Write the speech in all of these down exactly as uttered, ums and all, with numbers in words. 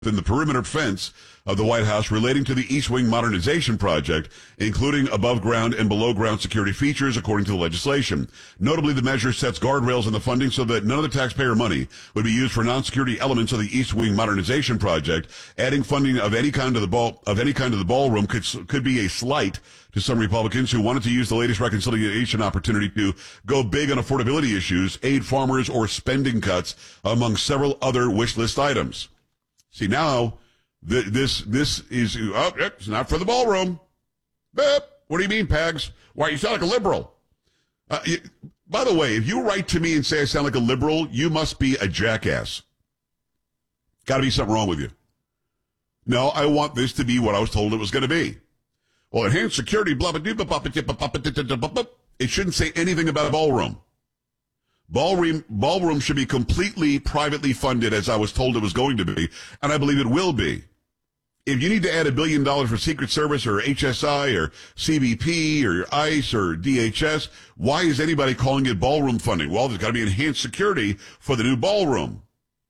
within the perimeter fence of the White House relating to the East Wing modernization project, including above-ground and below-ground security features, according to the legislation. Notably, the measure sets guardrails on the funding so that none of the taxpayer money would be used for non-security elements of the East Wing modernization project. Adding funding of any kind of the ball of any kind of the ballroom could could be a slight to some Republicans who wanted to use the latest reconciliation opportunity to go big on affordability issues, aid farmers, or spending cuts, among several other wish list items. See, now, th- this this is, oh, it's not for the ballroom. Beep. What do you mean, Pags? Why, you sound like a liberal. Uh, you, by the way, if you write to me and say I sound like a liberal, you must be a jackass. Got to be something wrong with you. No, I want this to be what I was told it was going to be. Well, enhanced security, blah, blah, blah, blah, blah, blah, blah, blah. It shouldn't say anything about a ballroom. Ballroom, ballroom should be completely privately funded, as I was told it was going to be, and I believe it will be. If you need to add a billion dollars for Secret Service or H S I or C B P or ICE or D H S, why is anybody calling it ballroom funding? Well, there's got to be enhanced security for the new ballroom.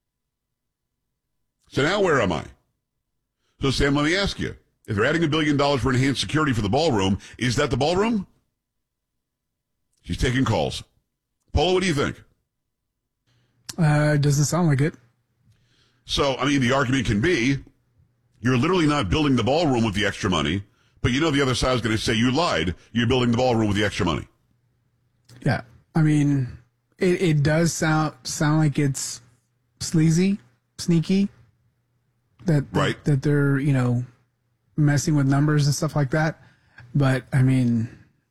So now where am I? So, Sam, let me ask you. If they're adding a billion dollars for enhanced security for the ballroom, is that the ballroom? She's taking calls. Paula, what do you think? Uh, doesn't sound like it. So, I mean, the argument can be, you're literally not building the ballroom with the extra money, but you know the other side is going to say you lied. You're building the ballroom with the extra money. Yeah. I mean, it, it does sound sound like it's sleazy, sneaky, that, right. that, that they're, you know, messing with numbers and stuff like that. But, I mean,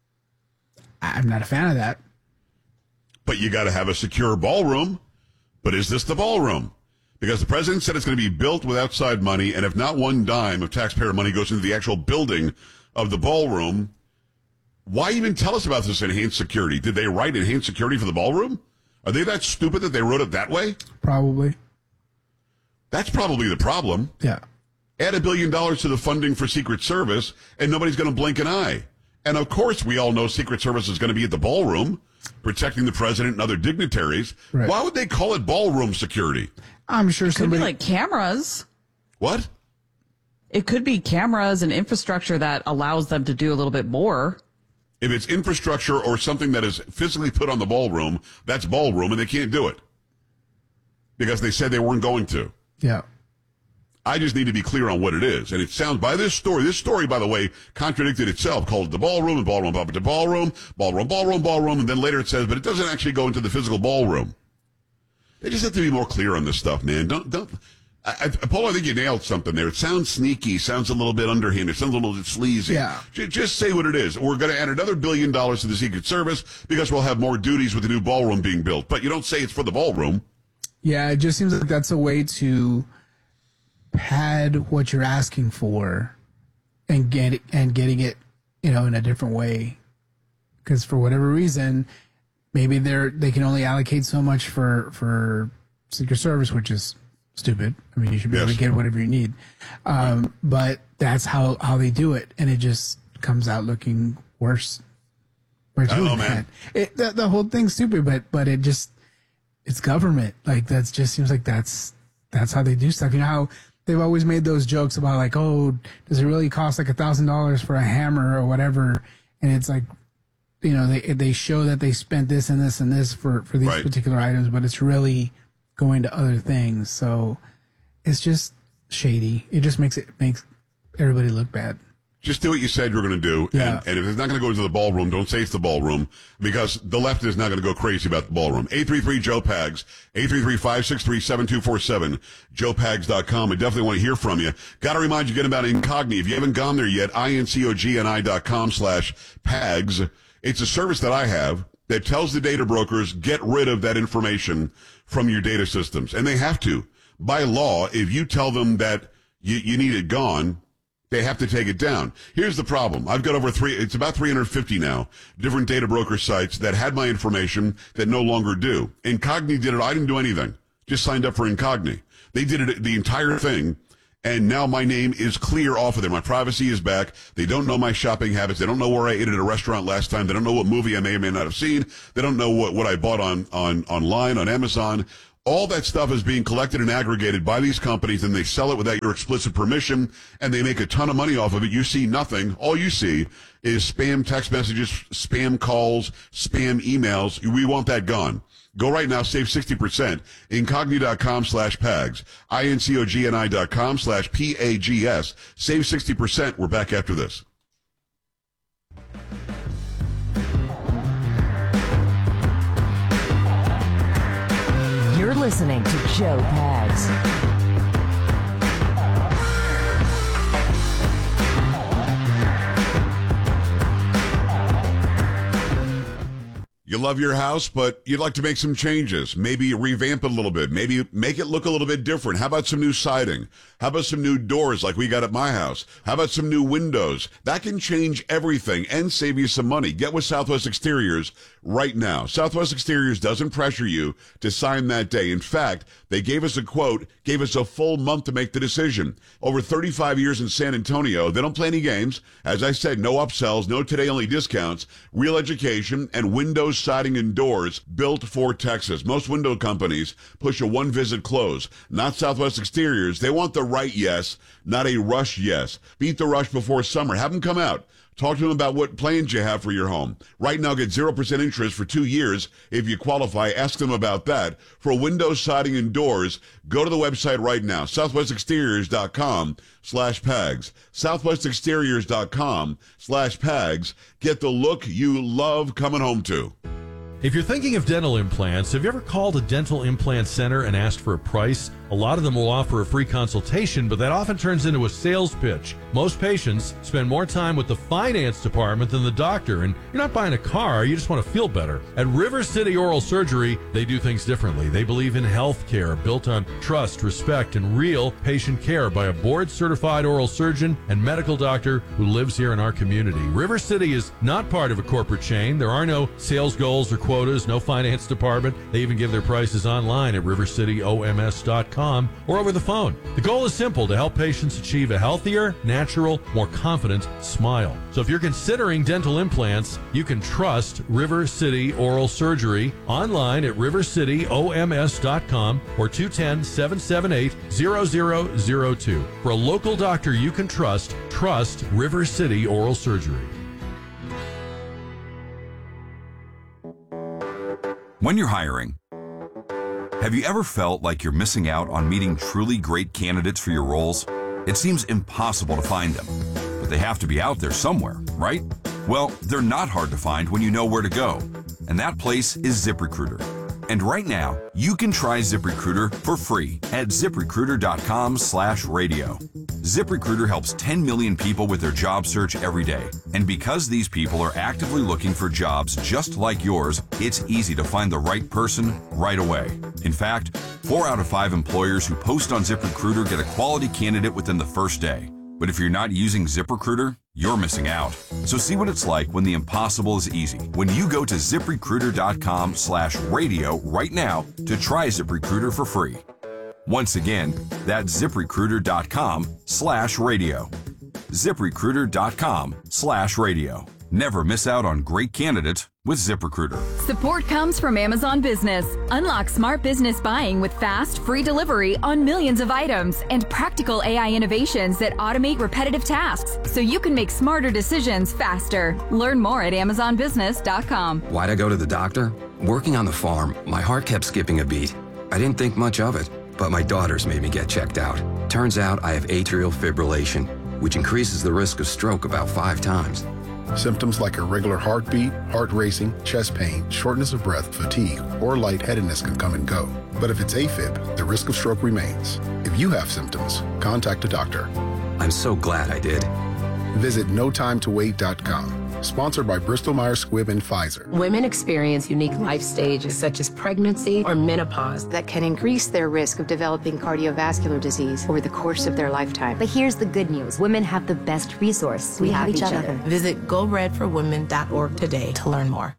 I'm not a fan of that. But you got to have a secure ballroom. But is this the ballroom? Because the president said it's going to be built with outside money, and if not one dime of taxpayer money goes into the actual building of the ballroom, why even tell us about this enhanced security? Did they write enhanced security for the ballroom? Are they that stupid that they wrote it that way? Probably. That's probably the problem. Yeah. Add a billion dollars to the funding for Secret Service, and nobody's going to blink an eye. And of course, we all know Secret Service is going to be at the ballroom, protecting the president and other dignitaries. Right. Why would they call it ballroom security? I'm sure it somebody... could be like cameras. What? It could be cameras and infrastructure that allows them to do a little bit more. If it's infrastructure or something that is physically put on the ballroom, that's ballroom, and they can't do it. Because they said they weren't going to. Yeah. I just need to be clear on what it is. And it sounds, by this story, this story, by the way, contradicted itself, called it the ballroom, and ballroom, ballroom, ballroom, ballroom, ballroom, ballroom, and then later it says, but it doesn't actually go into the physical ballroom. They just have to be more clear on this stuff, man. Don't, don't, I, I, Paul, I think you nailed something there. It sounds sneaky, sounds a little bit underhanded, sounds a little bit sleazy. Yeah. J- just say what it is. We're going to add another billion dollars to the Secret Service because we'll have more duties with the new ballroom being built. But you don't say it's for the ballroom. Yeah, it just seems like that's a way to pad what you're asking for and get it, and getting it, you know, in a different way. Because for whatever reason, maybe they're they can only allocate so much for for Secret Service, which is stupid. I mean, you should be yes. able to get whatever you need. Um, right. But that's how, how they do it, and it just comes out looking worse. I don't know, man. It, the, the whole thing's stupid, but but it just it's government. Like that just seems like that's that's how they do stuff. You know how they've always made those jokes about like, oh, does it really cost like a thousand dollars for a hammer or whatever? And it's like, you know, they they show that they spent this and this and this for, for these right. particular items, but it's really going to other things. So it's just shady. It just makes it makes everybody look bad. Just do what you said you're going to do. Yeah. And, and if it's not going to go into the ballroom, don't say it's the ballroom, because the left is not going to go crazy about the ballroom. eight three three Joe Pags, eight three three, five six three, seven two four seven, joe pags dot com. I definitely want to hear from you. Got to remind you again about Incogni. If you haven't gone there yet, incogni dot com slash Pags. It's a service that I have that tells the data brokers, get rid of that information from your data systems. And they have to. By law, if you tell them that you, you need it gone, they have to take it down. Here's the problem. I've got over three, it's about three hundred fifty now, different data broker sites that had my information that no longer do. Incogni did it. I didn't do anything. Just signed up for Incogni. They did it, the entire thing. And now my name is clear off of there. My privacy is back. They don't know my shopping habits. They don't know where I ate at a restaurant last time. They don't know what movie I may or may not have seen. They don't know what, what I bought on, on, online, on Amazon. All that stuff is being collected and aggregated by these companies, and they sell it without your explicit permission, and they make a ton of money off of it. You see nothing. All you see is spam text messages, spam calls, spam emails. We want that gone. Go right now, save sixty percent. Incogni.com slash PAGS. I-N-C-O-G-N-I dot com slash P-A-G-S. Save sixty percent. We're back after this. You're listening to Joe Pags. You love your house, but you'd like to make some changes. Maybe revamp it a little bit. Maybe make it look a little bit different. How about some new siding? How about some new doors like we got at my house? How about some new windows? That can change everything and save you some money. Get with Southwest Exteriors right now. Southwest Exteriors doesn't pressure you to sign that day. In fact, they gave us a quote, gave us a full month to make the decision. Over thirty-five years in San Antonio, they don't play any games. As I said, no upsells, no today-only discounts, real education, and windows, siding, and doors built for Texas. Most window companies push a one-visit close. Not Southwest Exteriors. They want the right yes, not a rush yes. Beat the rush before summer. Have them come out. Talk to them about what plans you have for your home. Right now, get zero percent interest for two years if you qualify. Ask them about that. For windows, siding, and doors, go to the website right now, southwestexteriors.com slash PAGS. southwestexteriors.com slash PAGS. Get the look you love coming home to. If you're thinking of dental implants, have you ever called a dental implant center and asked for a price? A lot of them will offer a free consultation, but that often turns into a sales pitch. Most patients spend more time with the finance department than the doctor, and you're not buying a car, you just want to feel better. At River City Oral Surgery, they do things differently. They believe in health care built on trust, respect, and real patient care by a board-certified oral surgeon and medical doctor who lives here in our community. River City is not part of a corporate chain. There are no sales goals or quotas, no finance department. They even give their prices online at river city O M S dot com or over the phone. The goal is simple: to help patients achieve a healthier, natural, more confident smile. So if you're considering dental implants, you can trust River City Oral Surgery online at river city O M S dot com or two one zero, seven seven eight, zero zero zero two. For a local doctor you can trust, trust River City Oral Surgery. When you're hiring, have you ever felt like you're missing out on meeting truly great candidates for your roles? It seems impossible to find them, but they have to be out there somewhere, right? Well, they're not hard to find when you know where to go, and that place is ZipRecruiter. And right now, you can try ZipRecruiter for free at ZipRecruiter.com slash radio. ZipRecruiter helps ten million people with their job search every day. And because these people are actively looking for jobs just like yours, it's easy to find the right person right away. In fact, four out of five employers who post on ZipRecruiter get a quality candidate within the first day. But if you're not using ZipRecruiter, you're missing out. So see what it's like when the impossible is easy. When you go to ZipRecruiter.com slash radio right now to try ZipRecruiter for free. Once again, that's ZipRecruiter.com slash radio. ZipRecruiter.com slash radio. Never miss out on great candidates with ZipRecruiter. Support comes from Amazon Business. Unlock smart business buying with fast, free delivery on millions of items and practical A I innovations that automate repetitive tasks so you can make smarter decisions faster. Learn more at amazon business dot com. Why'd I go to the doctor? Working on the farm, my heart kept skipping a beat. I didn't think much of it, but my daughters made me get checked out. Turns out I have atrial fibrillation, which increases the risk of stroke about five times. Symptoms like irregular heartbeat, heart racing, chest pain, shortness of breath, fatigue, or lightheadedness can come and go. But if it's AFib, the risk of stroke remains. If you have symptoms, contact a doctor. I'm so glad I did. Visit no time to wait dot com. Sponsored by Bristol Myers Squibb and Pfizer. Women experience unique life stages such as pregnancy or menopause that can increase their risk of developing cardiovascular disease over the course of their lifetime. But here's the good news. Women have the best resource. We, we have, have each, each other. other. Visit go red for women dot org today to learn more.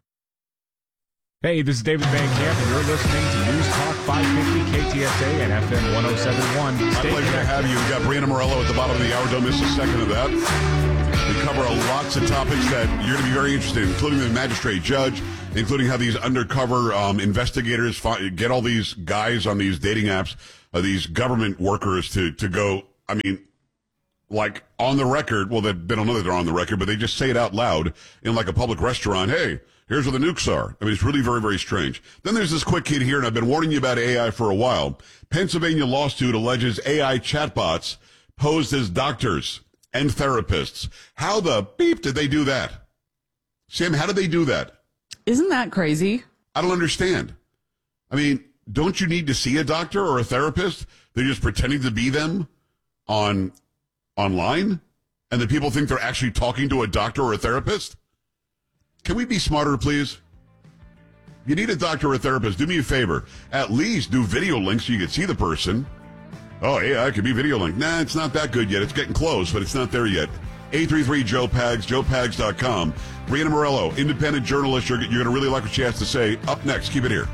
Hey, this is David Van Camp, and you're listening to News Talk five fifty K T S A and F M ten seventy-one. My pleasure to have you. We've got Brianna Morello at the bottom of the hour. Don't miss a second of that. We cover lots of topics that you're going to be very interested in, including the magistrate judge, including how these undercover um, investigators find, get all these guys on these dating apps, uh, these government workers to, to go, I mean, like on the record. Well, they, they don't know that they're on the record, but they just say it out loud in like a public restaurant. Hey, here's where the nukes are. I mean, it's really very, very strange. Then there's this quick hit here, and I've been warning you about A I for a while. Pennsylvania lawsuit alleges A I chatbots posed as doctors and therapists. How the beep did they do that? Sam, how did they do that? Isn't that crazy? I don't understand. I mean, don't you need to see a doctor or a therapist? They're just pretending to be them on online, and the people think they're actually talking to a doctor or a therapist? Can we be smarter, please? If you need a doctor or a therapist, do me a favor. At least do video links so you can see the person. Oh, yeah, it could be video link. Nah, it's not that good yet. It's getting close, but it's not there yet. eight three three Joe Pags, joe pags dot com. Brianna Morello, independent journalist. You're, you're going to really like what she has to say. Up next, keep it here.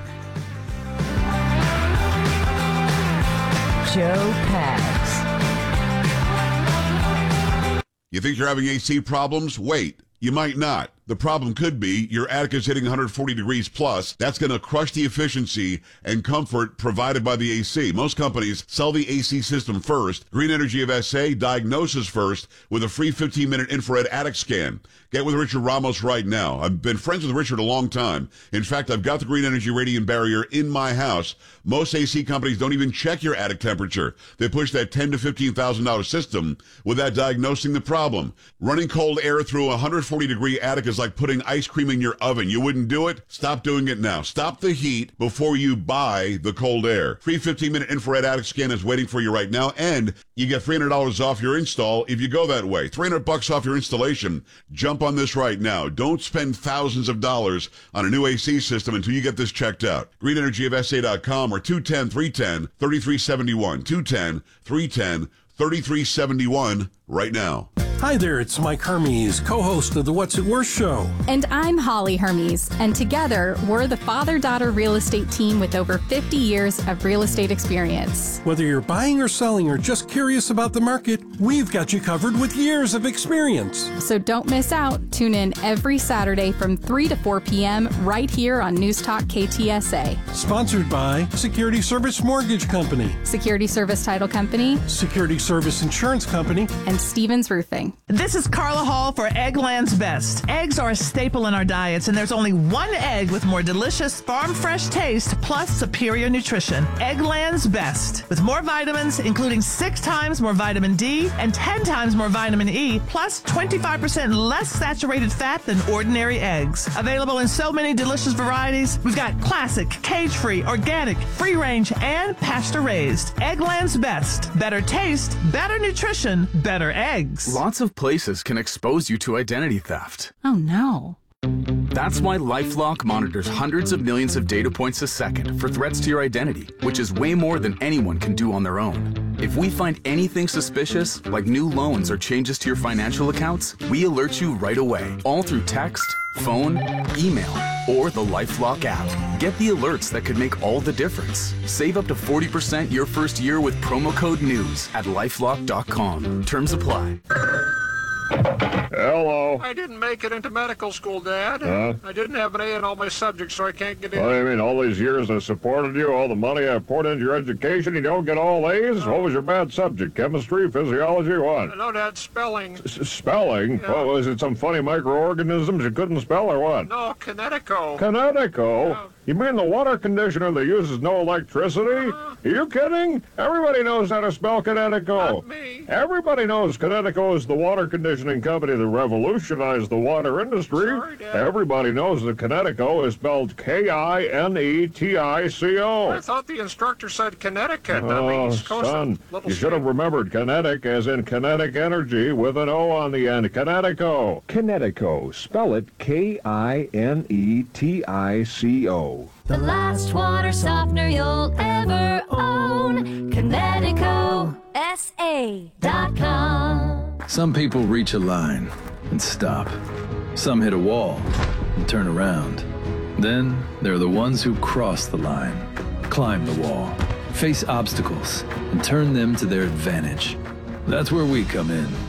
Joe Pags. You think you're having A C problems? Wait, you might not. The problem could be your attic is hitting one hundred forty degrees plus. That's going to crush the efficiency and comfort provided by the A C. Most companies sell the A C system first. Green Energy of S A diagnoses first with a free fifteen minute infrared attic scan. Get with Richard Ramos right now. I've been friends with Richard a long time. In fact, I've got the Green Energy Radiant Barrier in my house. Most A C companies don't even check your attic temperature. They push that ten thousand to fifteen thousand dollars system without diagnosing the problem. Running cold air through a one hundred forty degree attic is like putting ice cream in your oven. You wouldn't do it? Stop doing it now. Stop the heat before you buy the cold air. Free fifteen minute infrared attic scan is waiting for you right now, and you get three hundred dollars off your install if you go that way. three hundred bucks off your installation. Jump on this right now. Don't spend thousands of dollars on a new A C system until you get this checked out. green energy of S A dot com or two one zero, three one zero, three three seven one. two one zero, three one zero, three three seven one right now. Hi there, it's Mike Hermes, co-host of the What's It Worth show. And I'm Holly Hermes, and together we're the father-daughter real estate team with over fifty years of real estate experience. Whether you're buying or selling or just curious about the market, we've got you covered with years of experience. So don't miss out. Tune in every Saturday from three to four p.m. right here on News Talk K T S A. Sponsored by Security Service Mortgage Company, Security Service Title Company, Security Service Insurance Company, and Stevens Roofing. This is Carla Hall for Eggland's Best. Eggs are a staple in our diets, and there's only one egg with more delicious farm fresh taste plus superior nutrition. Eggland's Best. With more vitamins, including six times more vitamin D and ten times more vitamin E, plus twenty-five percent less saturated fat than ordinary eggs. Available in so many delicious varieties, we've got classic, cage-free, organic, free-range, and pasture-raised. Eggland's Best. Better taste, better nutrition, better eggs. Lots of places can expose you to identity theft. Oh no. That's why LifeLock monitors hundreds of millions of data points a second for threats to your identity, which is way more than anyone can do on their own. If we find anything suspicious, like new loans or changes to your financial accounts, we alert you right away, all through text, phone, email, or the LifeLock app. Get the alerts that could make all the difference. Save up to forty percent your first year with promo code NEWS at lifelock dot com. Terms apply. Hello. I didn't make it into medical school, Dad. Huh? I didn't have an A in all my subjects, so I can't get in. What do you mean, all these years I supported you, all the money I poured into your education, you don't get all A's? What was your bad subject? Chemistry, physiology, what? No, Dad, spelling. S- spelling? Yeah. What, was it some funny microorganisms you couldn't spell or what? No, Kinetico. Kinetico? Yeah. You mean the water conditioner that uses no electricity? Uh-huh. Are you kidding? Everybody knows how to spell Kinetico. Not me. Everybody knows Kinetico is the water conditioning company that revolutionized the water industry. Sorry, Dad. Everybody knows that Kinetico is spelled K I N E T I C O. I thought the instructor said Connecticut. on the Oh, East Coast son, of Little you should have State. remembered kinetic as in kinetic energy with an O on the end. Kinetico. Kinetico. Spell it K I N E T I C O. The last water softener you'll ever own. Kinetico S A dot com. Some people reach a line and stop. Some hit a wall and turn around. Then there are the ones who cross the line, climb the wall, face obstacles, and turn them to their advantage. That's where we come in.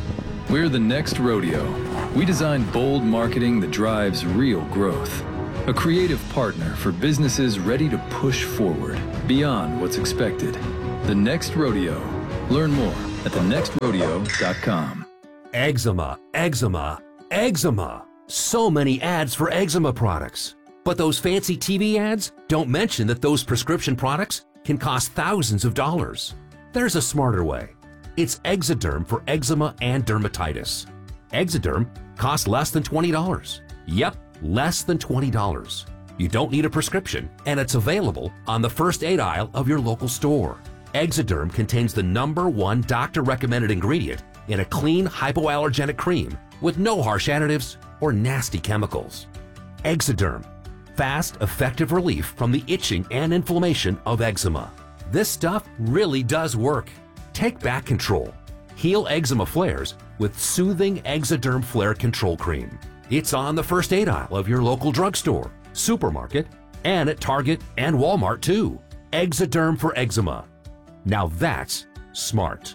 We're the Next Rodeo. We design bold marketing that drives real growth. A creative partner for businesses ready to push forward beyond what's expected. The Next Rodeo. Learn more at the next rodeo dot com. Eczema, eczema, eczema. So many ads for eczema products. But those fancy T V ads don't mention that those prescription products can cost thousands of dollars. There's a smarter way. It's Exoderm for eczema and dermatitis. Exoderm costs less than twenty dollars. Yep, less than twenty dollars. You don't need a prescription, and it's available on the first aid aisle of your local store. Exoderm contains the number one doctor-recommended ingredient in a clean hypoallergenic cream with no harsh additives or nasty chemicals. Exoderm. Fast, effective relief from the itching and inflammation of eczema. This stuff really does work. Take back control. Heal eczema flares with soothing Exoderm Flare Control Cream. It's on the first aid aisle of your local drugstore, supermarket, and at Target and Walmart too. Exoderm for eczema. Now that's smart.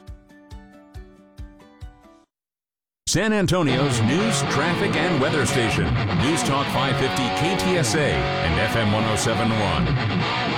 San Antonio's news, traffic, and weather station. News Talk five fifty K T S A and F M one oh seven point one.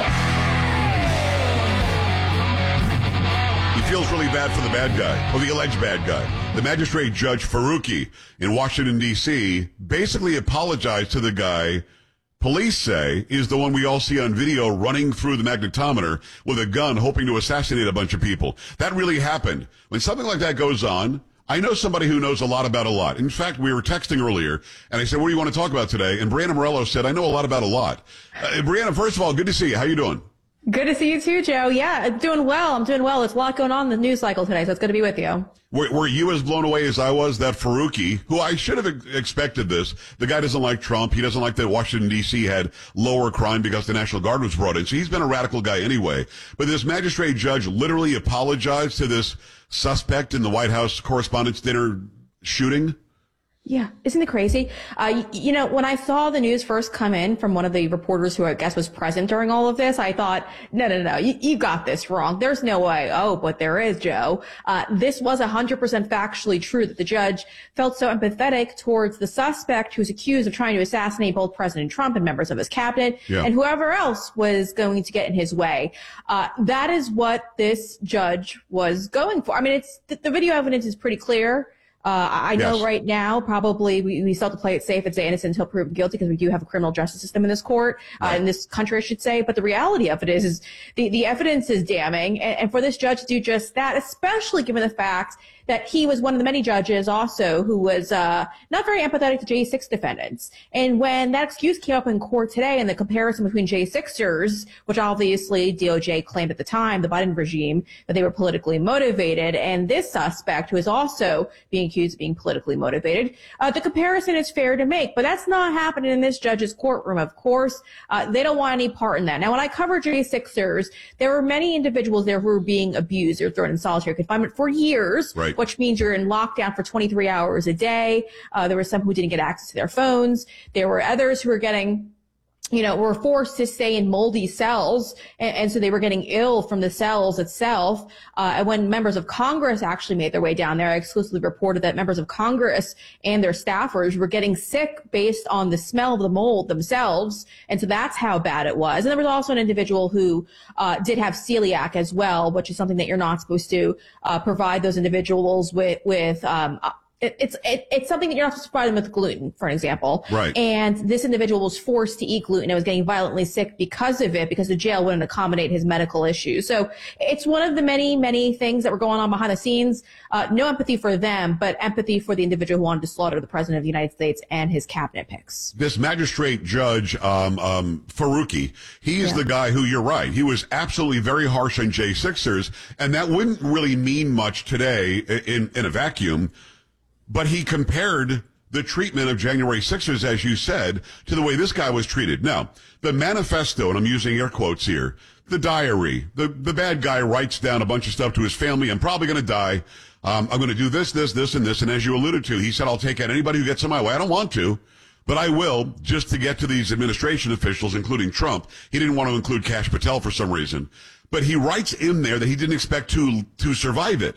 He feels really bad for the bad guy, or the alleged bad guy. The magistrate Judge Faruqi in Washington, D C basically apologized to the guy police say is the one we all see on video running through the magnetometer with a gun hoping to assassinate a bunch of people. That really happened. When something like that goes on, I know somebody who knows a lot about a lot. In fact, we were texting earlier, and I said, what do you want to talk about today? And Brianna Morello said, I know a lot about a lot. Uh, Brianna, first of all, good to see you. How you doing? Good to see you too, Joe. Yeah, doing well. I'm doing well. There's a lot going on in the news cycle today, so it's good to be with you. Were, were you as blown away as I was that Faruqi, who I should have ex- expected this, the guy doesn't like Trump. He doesn't like that Washington, D C had lower crime because the National Guard was brought in. So he's been a radical guy anyway. But this magistrate judge literally apologized to this suspect in the White House Correspondents' Dinner shooting. Yeah, isn't it crazy? Uh, you, you know, when I saw the news first come in from one of the reporters who I guess was present during all of this, I thought, no, no, no, you, you got this wrong. There's no way. Oh, but there is, Joe. Uh, this was one hundred percent factually true that the judge felt so empathetic towards the suspect who was accused of trying to assassinate both President Trump and members of his cabinet yeah. and whoever else was going to get in his way. Uh, that is what this judge was going for. I mean, it's the, the video evidence is pretty clear. Uh, I know yes. right now, probably we, we still have to play it safe and say innocent until proven guilty because we do have a criminal justice system in this court, uh, right. in this country, I should say. But the reality of it is, is the, the evidence is damning. And, and for this judge to do just that, especially given the fact that he was one of the many judges also who was uh, not very empathetic to J six defendants. And when that excuse came up in court today and the comparison between J sixers, which obviously D O J claimed at the time, the Biden regime, that they were politically motivated, and this suspect who is also being accused of being politically motivated, uh, the comparison is fair to make. But that's not happening in this judge's courtroom, of course. Uh, they don't want any part in that. Now, when I cover J sixers, there were many individuals there who were being abused or thrown in solitary confinement for years. Right. Which means you're in lockdown for twenty-three hours a day. Uh, there were some who didn't get access to their phones. There were others who were getting, you know, were forced to stay in moldy cells. And, and so they were getting ill from the cells itself. Uh, and when members of Congress actually made their way down there, I exclusively reported that members of Congress and their staffers were getting sick based on the smell of the mold themselves. And so that's how bad it was. And there was also an individual who uh, did have celiac as well, which is something that you're not supposed to uh, provide those individuals with, with, um, It, it's it, it's something that you're not supposed to provide them with gluten, for an example. Right. And this individual was forced to eat gluten and was getting violently sick because of it, because the jail wouldn't accommodate his medical issues. So it's one of the many, many things that were going on behind the scenes. Uh, no empathy for them, but empathy for the individual who wanted to slaughter the president of the United States and his cabinet picks. This magistrate judge, um, um, Faruqi, he is Yeah. the guy who, you're right, he was absolutely very harsh on J sixers, and that wouldn't really mean much today in, in a vacuum. But he compared the treatment of January sixers, as you said, to the way this guy was treated. Now, the manifesto, and I'm using air quotes here, the diary, the, the bad guy writes down a bunch of stuff to his family. I'm probably going to die. Um, I'm going to do this, this, this, and this. And as you alluded to, he said, I'll take out anybody who gets in my way. I don't want to, but I will, just to get to these administration officials, including Trump. He didn't want to include Kash Patel for some reason. But he writes in there that he didn't expect to to survive it.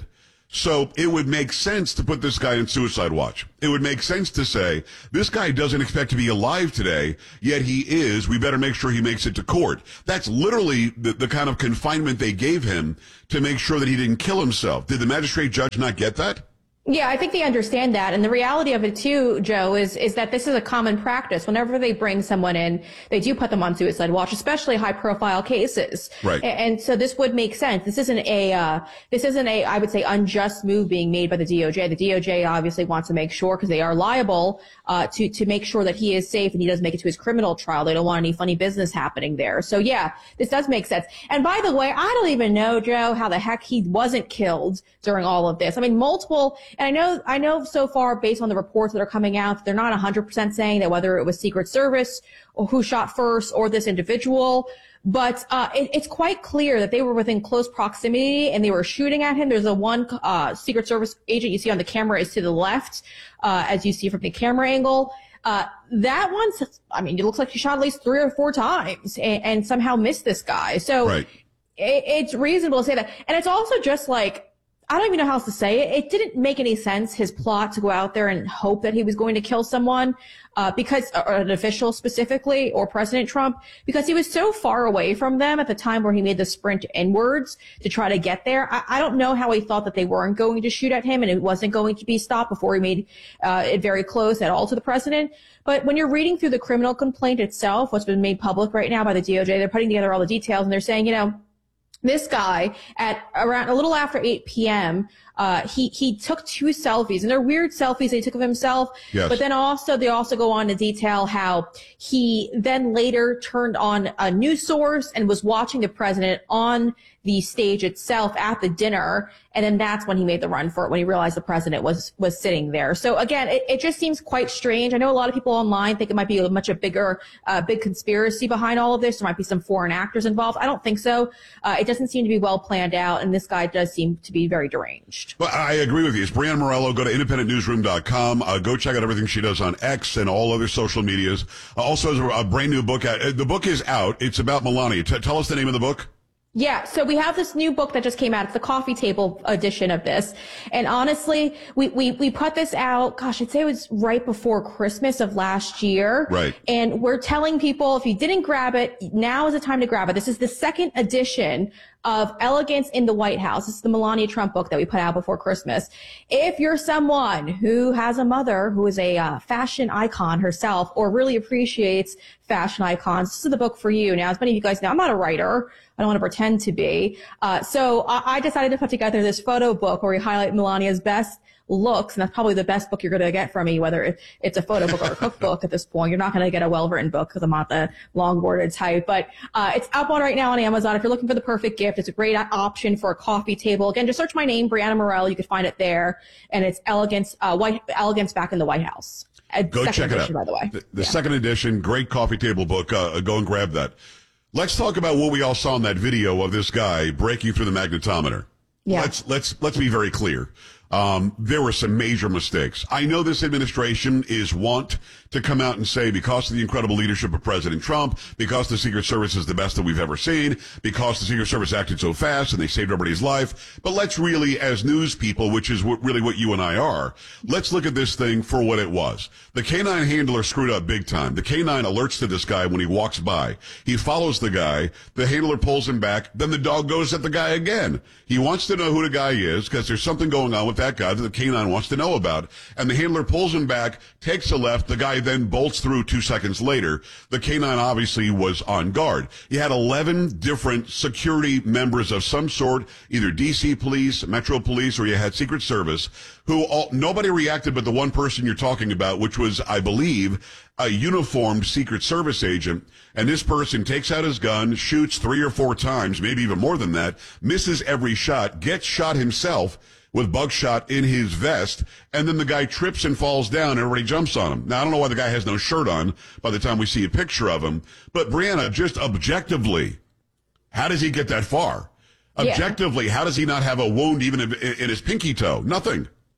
So it would make sense to put this guy in suicide watch. It would make sense to say, this guy doesn't expect to be alive today, yet he is. We better make sure he makes it to court. That's literally the, the kind of confinement they gave him to make sure that he didn't kill himself. Did the magistrate judge not get that? Yeah, I think they understand that. And the reality of it too, Joe, is, is that this is a common practice. Whenever they bring someone in, they do put them on suicide watch, especially high profile cases. Right. And, and so this would make sense. This isn't a, uh, this isn't a, I would say, unjust move being made by the D O J. The D O J obviously wants to make sure, because they are liable, uh, to, to make sure that he is safe and he doesn't make it to his criminal trial. They don't want any funny business happening there. So yeah, this does make sense. And by the way, I don't even know, Joe, how the heck he wasn't killed during all of this. I mean, multiple, and I know, I know so far, based on the reports that are coming out, they're not one hundred percent saying that whether it was Secret Service or who shot first or this individual, but uh, it, it's quite clear that they were within close proximity and they were shooting at him. There's a one uh, Secret Service agent you see on the camera is to the left, uh, as you see from the camera angle. Uh, that one, I mean, it looks like he shot at least three or four times and, and somehow missed this guy. So right. it, it's reasonable to say that. And it's also just like, I don't even know how else to say it. It didn't make any sense, his plot to go out there and hope that he was going to kill someone, uh, because, or an official specifically, or President Trump, because he was so far away from them at the time where he made the sprint inwards to try to get there. I, I don't know how he thought that they weren't going to shoot at him and it wasn't going to be stopped before he made, uh, it very close at all to the president. But when you're reading through the criminal complaint itself, what's been made public right now by the D O J, they're putting together all the details and they're saying, you know, this guy at around a little after eight p.m., uh, he, he took two selfies, and they're weird selfies that he took of himself. Yes. But then also, they also go on to detail how he then later turned on a news source and was watching the president on the stage itself at the dinner. And then that's when he made the run for it, when he realized the president was, was sitting there. So again, it, it just seems quite strange. I know a lot of people online think it might be a much a bigger, uh, big conspiracy behind all of this. There might be some foreign actors involved. I don't think so. Uh, it doesn't seem to be well planned out. And this guy does seem to be very deranged. Well, I agree with you. It's Brianna Morello. Go to independent newsroom dot com. Uh, go check out everything she does on X and all other social medias. Uh, also has a, a brand new book out. The book is out. It's about Melania. T- tell us the name of the book. Yeah, so we have this new book that just came out. It's the coffee table edition of this. And honestly, we, we, we put this out, gosh, I'd say it was right before Christmas of last year. Right. And we're telling people, if you didn't grab it, now is the time to grab it. This is the second edition of Elegance in the White House. This is the Melania Trump book that we put out before Christmas. If you're someone who has a mother who is a uh, fashion icon herself or really appreciates fashion icons, this is the book for you. Now, as many of you guys know, I'm not a writer. I don't want to pretend to be. Uh, so I, I decided to put together this photo book where we highlight Melania's best looks, and that's probably the best book you're going to get from me, whether it's a photo book or a cookbook at this point. You're not going to get a well-written book because I'm not the long-worded type, but uh, it's up on right now on Amazon. If you're looking for the perfect gift, it's a great option for a coffee table. Again, just search my name, Brianna Morello. You can find it there, and it's Elegance, uh, White, Elegance Back in the White House. Uh, Go check edition, it out. By the way, the, the yeah. second edition, great coffee table book. Uh, go and grab that. Let's talk about what we all saw in that video of this guy breaking through the magnetometer. Yeah. Let's let's let's be very clear. Um, there were some major mistakes. I know this administration is wont to come out and say, because of the incredible leadership of President Trump, because the Secret Service is the best that we've ever seen, because the Secret Service acted so fast and they saved everybody's life. But let's really, as news people, which is what, really what you and I are, let's look at this thing for what it was. The canine handler screwed up big time. The canine alerts to this guy when he walks by. He follows the guy. The handler pulls him back. Then the dog goes at the guy again. He wants to know who the guy is because there's something going on with that guy that the canine wants to know about. And the handler pulls him back, takes a left. The guy then bolts through two seconds later. The canine obviously was on guard. You had eleven different security members of some sort, either D C police, Metro police, or you had Secret Service, who all, nobody reacted but the one person you're talking about, which was, I believe, a uniformed Secret Service agent. And this person takes out his gun, shoots three or four times, maybe even more than that, misses every shot, gets shot himself with buckshot in his vest, and then the guy trips and falls down, and everybody jumps on him. Now, I don't know why the guy has no shirt on by the time we see a picture of him, but Brianna, just objectively, how does he get that far? Yeah. Objectively, how does he not have a wound even in, in his pinky toe? Nothing.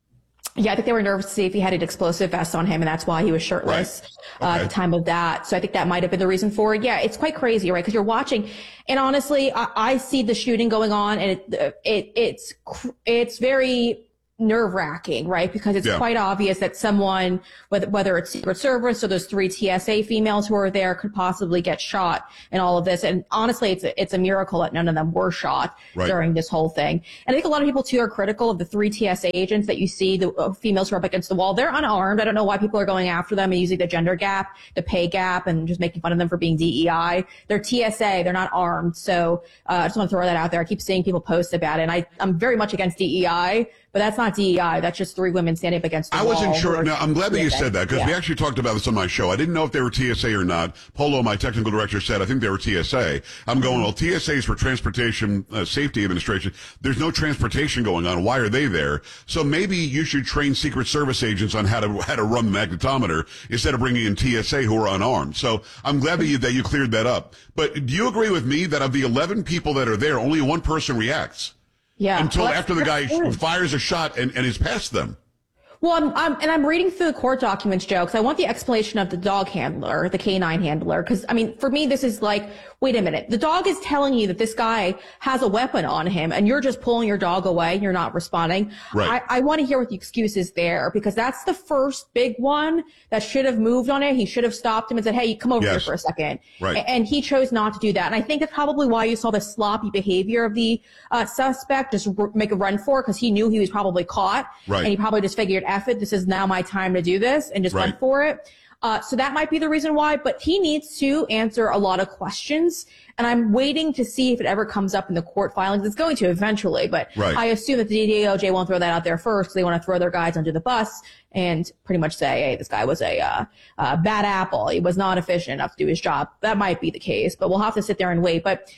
Yeah, I think they were nervous to see if he had an explosive vest on him, and that's why he was shirtless Right. uh, Okay. at the time of that. So I think that might have been the reason for it. Yeah, it's quite crazy, right? Because you're watching, and honestly, I, I see the shooting going on, and it, it it's it's very nerve-wracking, right? Because it's Yeah. quite obvious that someone, whether, whether it's Secret Service or those three T S A females who are there, could possibly get shot in all of this. And honestly, it's a, it's a miracle that none of them were shot Right. during this whole thing. And I think a lot of people too are critical of the three T S A agents that you see, the uh, females who are up against the wall. They're unarmed. I don't know why people are going after them and using the gender gap, the pay gap, and just making fun of them for being D E I. They're T S A. They're not armed. So uh, I just want to throw that out there. I keep seeing people post about it, and I, I'm very much against D E I. But that's not D E I. That's just three women standing up against the I wall. wasn't who sure. are Now, I'm glad that you T S A. said that, because Yeah. we actually talked about this on my show. I didn't know if they were T S A or not. Polo, my technical director, said I think they were T S A. I'm going, well, T S A is for Transportation uh, Safety Administration. There's no transportation going on. Why are they there? So maybe you should train Secret Service agents on how to how to run the magnetometer instead of bringing in T S A who are unarmed. So I'm glad that you, that you cleared that up. But do you agree with me that of the eleven people that are there, only one person reacts? Yeah. Until Well, after the guy that's good. fires a shot and, and is past them. Well, I'm, I'm, and I'm reading through the court documents, Joe, because I want the explanation of the dog handler, the canine handler. Because, I mean, for me, this is like, wait a minute. The dog is telling you that this guy has a weapon on him, and you're just pulling your dog away. You're not responding. Right. I, I want to hear what the excuse is there, because that's the first big one that should have moved on it. He should have stopped him and said, hey, come over Yes. here for a second. Right. A- And he chose not to do that. And I think that's probably why you saw the sloppy behavior of the uh, suspect just r- make a run for it, because he knew he was probably caught. Right. And he probably just figured, F it, this is now my time to do this, and just Right. went for it. Uh, so that might be the reason why, but he needs to answer a lot of questions. And I'm waiting to see if it ever comes up in the court filings. It's going to eventually, but Right. I assume that the D O J won't throw that out there first, because they want to throw their guys under the bus and pretty much say, hey, this guy was a uh, uh, bad apple. He was not efficient enough to do his job. That might be the case, but we'll have to sit there and wait. But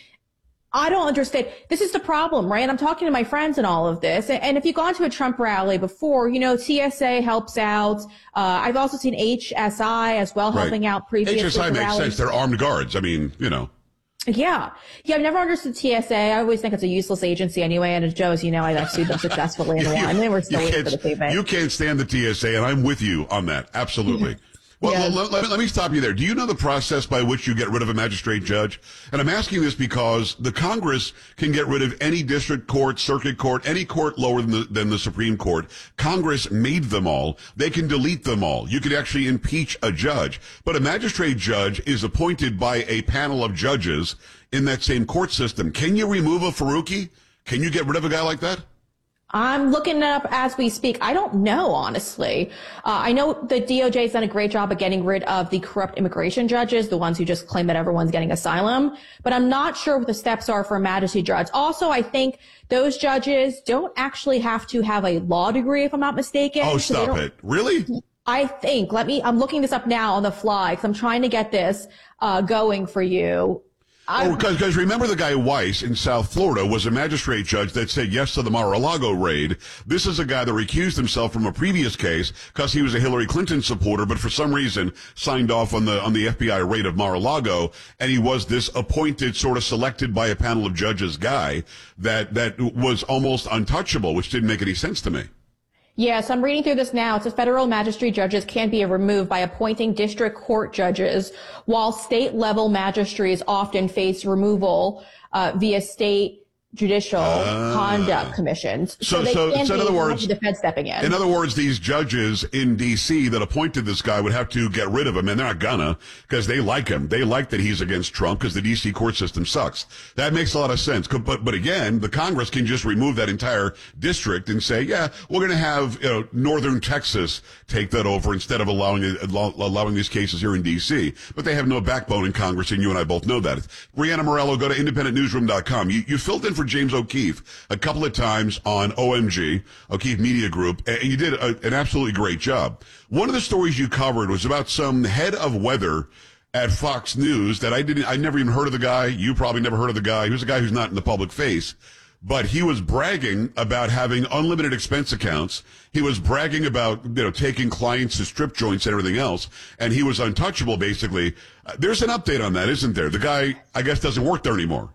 I don't understand. This is the problem, right? And I'm talking to my friends and all of this. And if you've gone to a Trump rally before, you know, T S A helps out. Uh, I've also seen H S I as well helping Right. out previously. H S I for makes rallies. sense. They're armed guards. I mean, you know. Yeah. Yeah, I've never understood T S A. I always think it's a useless agency anyway. And as Joe, as you know, I've sued them successfully in the one. And they were still You waiting for the can't, payment. you can't stand the T S A, and I'm with you on that. Absolutely. Well, Yes. let, let, let me stop you there. Do you know the process by which you get rid of a magistrate judge? And I'm asking this because the Congress can get rid of any district court, circuit court, any court lower than the, than the Supreme Court. Congress made them all. They can delete them all. You could actually impeach a judge. But a magistrate judge is appointed by a panel of judges in that same court system. Can you remove a Faruqi? Can you get rid of a guy like that? I'm looking it up as we speak. I don't know, honestly. Uh, I know the D O J has done a great job of getting rid of the corrupt immigration judges, the ones who just claim that everyone's getting asylum. But I'm not sure what the steps are for a magistrate judge. Also, I think those judges don't actually have to have a law degree, if I'm not mistaken. Oh, So they stop don't- it. Really? I think, let me, I'm looking this up now on the fly because I'm trying to get this uh, going for you. I- Oh, because remember the guy Weiss in South Florida was a magistrate judge that said yes to the Mar-a-Lago raid. This is a guy that recused himself from a previous case because he was a Hillary Clinton supporter, but for some reason signed off on the on the F B I raid of Mar-a-Lago, and he was this appointed, sort of selected by a panel of judges guy that that was almost untouchable, which didn't make any sense to me. Yes, I'm reading through this now. It says federal magistrate judges can be removed by appointing district court judges, while state level magistrates often face removal uh, via state judicial Ah. conduct commissions. So- they so- can so in be other words- the Fed stepping in. In other words, these judges in D C that appointed this guy would have to get rid of him, and they're not gonna, because they like him. They like that he's against Trump, because the D C court system sucks. That makes a lot of sense. But, but again, the Congress can just remove that entire district and say, yeah, we're gonna have, you know, Northern Texas take that over instead of allowing it, allowing these cases here in D C. But they have no backbone in Congress, and you and I both know that. Brianna Morello, go to independent newsroom dot com. You, you filled in for James O'Keefe a couple of times on O M G, O'Keefe Media Group, and you did a, an absolutely great job. One of the stories you covered was about some head of weather at Fox News that I didn't, I never even heard of the guy. You probably never heard of the guy. He was a guy who's not in the public face, but he was bragging about having unlimited expense accounts. He was bragging about, you know, taking clients to strip joints and everything else, and he was untouchable, basically. Uh, there's an update on that, isn't there? The guy, I guess, doesn't work there anymore.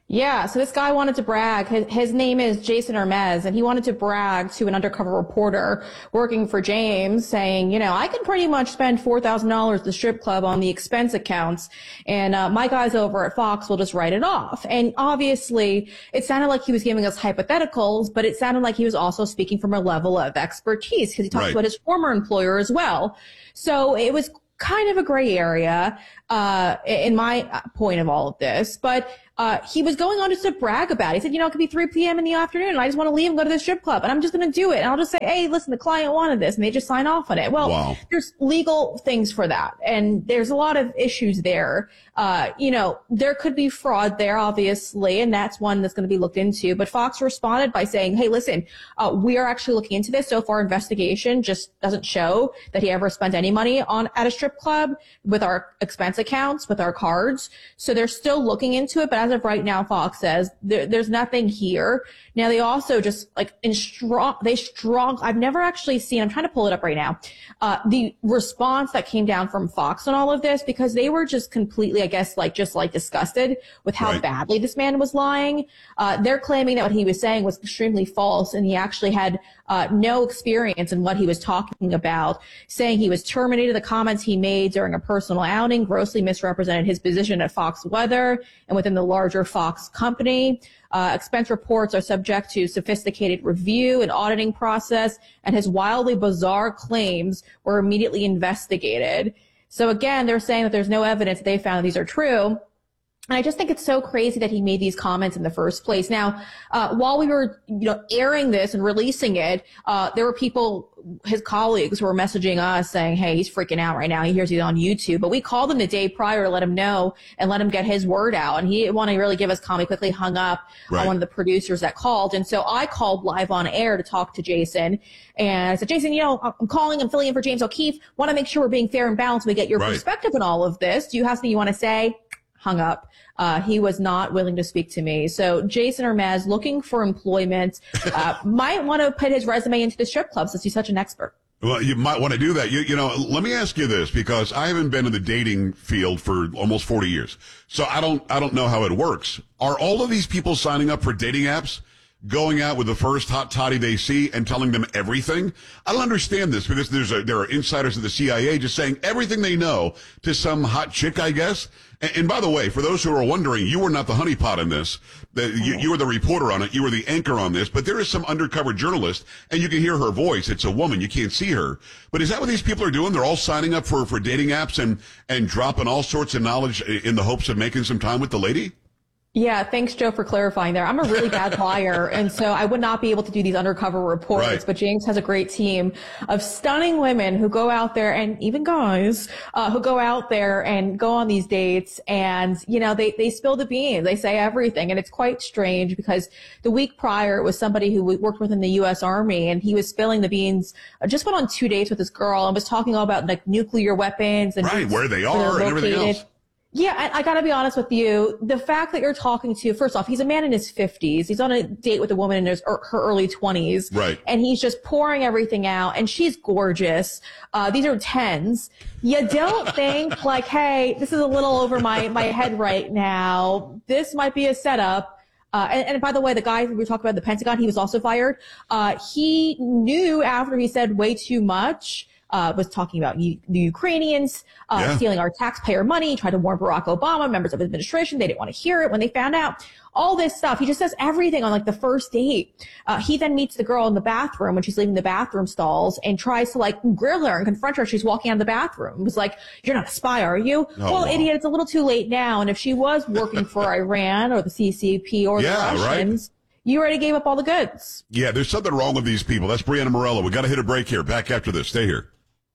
Yeah, so this guy wanted to brag. His, his name is Jason Hermes, and he wanted to brag to an undercover reporter working for James, saying, you know, I can pretty much spend four thousand dollars at the strip club on the expense accounts, and uh, my guys over at Fox will just write it off. And obviously, it sounded like he was giving us hypotheticals, but it sounded like he was also speaking from a level of expertise, because he talked Right. about his former employer as well. So it was kind of a gray area, uh, in my point of all of this, but Uh, he was going on just to brag about it. He said, you know, it could be three p.m. in the afternoon, and I just want to leave and go to the strip club, and I'm just going to do it. And I'll just say, hey, listen, the client wanted this, and they just sign off on it. Well, Wow. there's legal things for that, and there's a lot of issues there. Uh, you know, there could be fraud there, obviously, and that's one that's going to be looked into. But Fox responded by saying, hey, listen, uh, we are actually looking into this. So far, investigation just doesn't show that he ever spent any money on at a strip club with our expense accounts, with our cards. So they're still looking into it, but as of right now, Fox says there, there's nothing here. Now, they also just like in strong, they strong, I've never actually seen, I'm trying to pull it up right now, uh, the response that came down from Fox on all of this, because they were just completely, I guess, like just like disgusted with how Right. badly this man was lying. Uh, they're claiming that what he was saying was extremely false, and he actually had uh, no experience in what he was talking about, saying he was terminated. The comments he made during a personal outing grossly misrepresented his position at Fox Weather and within the larger Fox company. Uh, expense reports are subject to sophisticated review and auditing process, and his wildly bizarre claims were immediately investigated. So again, they're saying that there's no evidence that they found these are true. And I just think it's so crazy that he made these comments in the first place. Now, uh, while we were, you know, airing this and releasing it, uh, there were people, his colleagues who were messaging us saying, hey, he's freaking out right now. He hears he's on YouTube. But we called him the day prior to let him know and let him get his word out. And he didn't want to really give us comment. He quickly hung up Right. on one of the producers that called. And so I called live on air to talk to Jason. And I said, Jason, you know, I'm calling, I'm filling in for James O'Keefe. Want to make sure we're being fair and balanced. We get your Right. perspective on all of this. Do you have something you want to say? Hung up. Uh, he was not willing to speak to me. So Jason Hermes, looking for employment, uh, might want to put his resume into the strip club since he's such an expert. Well, you might want to do that. You, you know, let me ask you this, because I haven't been in the dating field for almost forty years. So I don't, I don't know how it works. Are all of these people signing up for dating apps, going out with the first hot toddy they see and telling them everything? I don't understand this, because there's a, there are insiders at the C I A just saying everything they know to some hot chick, I guess. And, and by the way, for those who are wondering, you were not the honeypot in this. The, you, you were the reporter on it. You were the anchor on this. But there is some undercover journalist, and you can hear her voice. It's a woman. You can't see her. But is that what these people are doing? They're all signing up for, for dating apps and, and dropping all sorts of knowledge in the hopes of making some time with the lady? Yeah, thanks, Joe, for clarifying there. I'm a really bad liar, and so I would not be able to do these undercover reports, Right. but James has a great team of stunning women who go out there, and even guys, uh, who go out there and go on these dates, and, you know, they, they spill the beans. They say everything, and it's quite strange because the week prior it was somebody who worked within the U S Army, and he was spilling the beans, uh, just went on two dates with this girl and was talking all about, like, nuclear weapons and Right, where they they're are and everything located. else. Yeah, I, I gotta be honest with you. The fact that you're talking to, first off, he's a man in his fifties. He's on a date with a woman in his, er, her early twenties. Right. And he's just pouring everything out, and she's gorgeous. Uh, these are tens. You don't think like, hey, this is a little over my, my head right now. This might be a setup. Uh, and, and by the way, the guy we were talking about, the Pentagon, he was also fired. Uh, he knew after he said way too much, uh, was talking about U- the Ukrainians, uh, Yeah. stealing our taxpayer money, tried to warn Barack Obama, members of his administration. They didn't want to hear it when they found out. All this stuff. He just says everything on like the first date. Uh, he then meets the girl in the bathroom when she's leaving the bathroom stalls and tries to like grill her and confront her. She's walking out of the bathroom. It was like, you're not a spy, are you? Oh, well, wow. idiot, it's a little too late now. And if she was working for Iran or the C C P or Yeah, the right. Russians, you already gave up all the goods. Yeah, there's something wrong with these people. That's Brianna Morello. We got to hit a break here. Back after this. Stay here.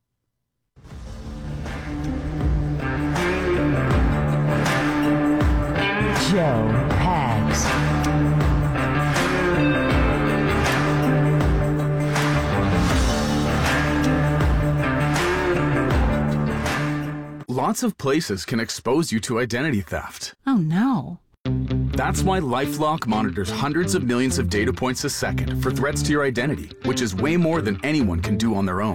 Joe Pags. Lots of places can expose you to identity theft. Oh, no. That's why LifeLock monitors hundreds of millions of data points a second for threats to your identity, which is way more than anyone can do on their own.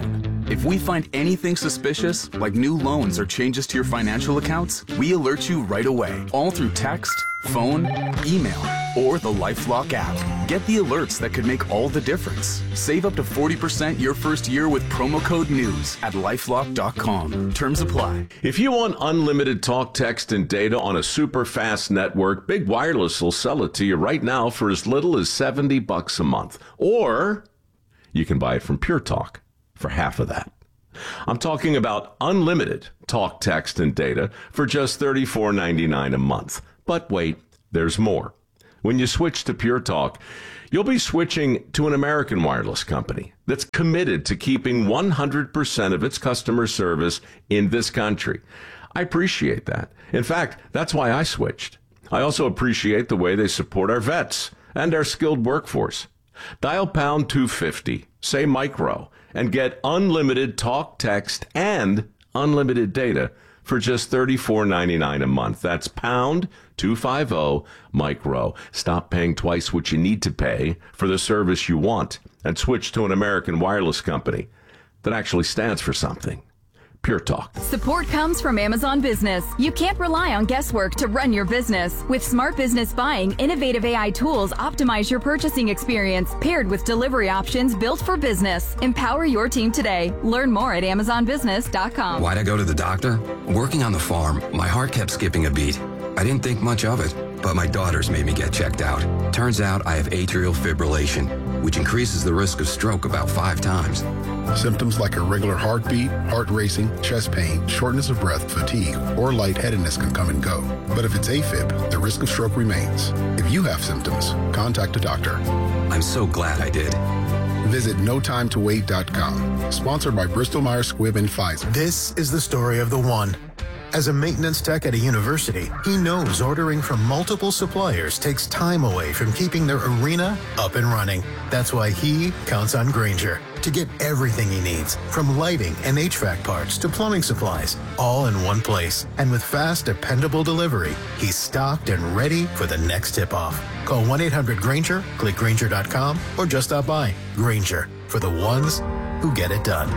If we find anything suspicious, like new loans or changes to your financial accounts, we alert you right away, all through text, phone, email, or the LifeLock app. Get the alerts that could make all the difference. Save up to forty percent your first year with promo code NEWS at lifelock dot com. Terms apply. If you want unlimited talk, text, and data on a super fast network, Big Wireless will sell it to you right now for as little as seventy bucks a month. Or you can buy it from Pure Talk for half of that. I'm talking about unlimited talk, text, and data for just thirty-four ninety-nine a month. But wait, there's more. When you switch to Pure Talk, you'll be switching to an American wireless company that's committed to keeping one hundred percent of its customer service in this country. I appreciate that. In fact, that's why I switched. I also appreciate the way they support our vets and our skilled workforce. Dial pound two fifty, say micro, and get unlimited talk, text, and unlimited data for just thirty-four ninety-nine a month. That's pound two fifty micro. Stop paying twice what you need to pay for the service you want and switch to an American wireless company that actually stands for something. Pure Talk. Support comes from Amazon Business. You can't rely on guesswork to run your business. With Smart Business Buying, innovative A I tools optimize your purchasing experience, paired with delivery options built for business. Empower your team today. Learn more at amazon business dot com. Why'd I go to the doctor? Working on the farm, my heart kept skipping a beat. I didn't think much of it, but my daughters made me get checked out. Turns out I have atrial fibrillation, which increases the risk of stroke about five times. Symptoms like irregular heartbeat, heart racing, chest pain, shortness of breath, fatigue, or lightheadedness can come and go. But if it's AFib, the risk of stroke remains. If you have symptoms, contact a doctor. I'm so glad I did. Visit no time to wait dot com. Sponsored by Bristol Myers Squibb and Pfizer. This is the story of the one. As a maintenance tech at a university, he knows ordering from multiple suppliers takes time away from keeping their arena up and running. That's why he counts on Grainger to get everything he needs, from lighting and H V A C parts to plumbing supplies, all in one place. And with fast, dependable delivery, he's stocked and ready for the next tip-off. Call one eight hundred Grainger, click Grainger dot com, or just stop by. Grainger, for the ones who get it done.